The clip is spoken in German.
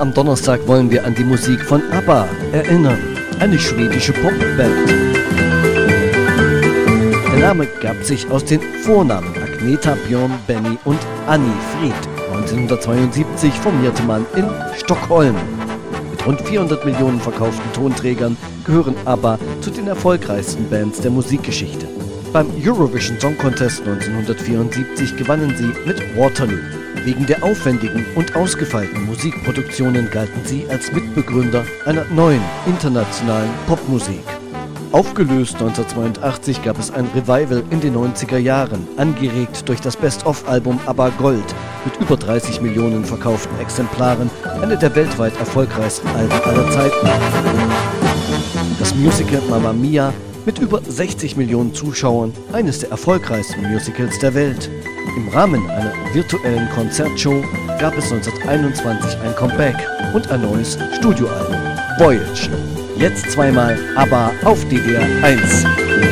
am Donnerstag wollen wir an die Musik von ABBA erinnern, eine schwedische Popband. Der Name gab sich aus den Vornamen Agneta, Björn, Benny und Anni Frid. 1972 formierte man in Stockholm. Mit rund 400 Millionen verkauften Tonträgern gehören ABBA zu den erfolgreichsten Bands der Musikgeschichte. Beim Eurovision Song Contest 1974 gewannen sie mit Waterloo. Wegen der aufwendigen und ausgefeilten Musikproduktionen galten sie als Mitbegründer einer neuen internationalen Popmusik. Aufgelöst 1982 gab es ein Revival in den 90er Jahren, angeregt durch das Best-of-Album ABBA Gold mit über 30 Millionen verkauften Exemplaren, eine der weltweit erfolgreichsten Alben aller Zeiten. Das Musical Mamma Mia mit über 60 Millionen Zuschauern, eines der erfolgreichsten Musicals der Welt. Im Rahmen einer virtuellen Konzertshow gab es 1921 ein Comeback und ein neues Studioalbum, Voyage. Jetzt zweimal ABBA auf DDR 1.